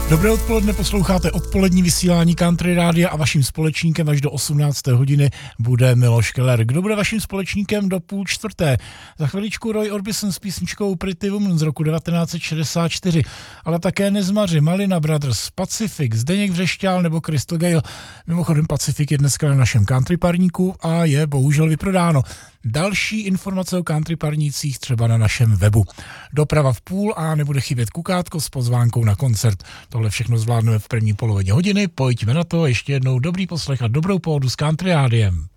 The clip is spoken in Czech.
Dobré odpoledne, posloucháte odpolední vysílání Country Rádia a vaším společníkem až do 18. hodiny bude Miloš Keller. Kdo bude vaším společníkem do 3:30? Za chviličku Roy Orbison s písničkou Pretty Woman z roku 1964, ale také Nezmaři, Malina Brothers, Pacific, Zdeněk Vřešťál nebo Crystal Gale. Mimochodem Pacific je dneska na našem country parníku a je bohužel vyprodáno. Další informace o country parnících třeba na našem webu. Doprava v půl a nebude chybět kukátko s pozvánkou na koncert. Tohle všechno zvládneme v první polovině hodiny. Pojďme na to, ještě jednou dobrý poslech a dobrou pohodu s Country Rádiem.